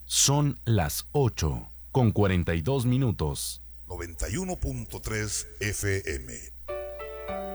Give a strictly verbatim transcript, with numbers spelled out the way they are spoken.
Son las ocho con cuarenta y dos minutos. noventa y uno punto tres F M.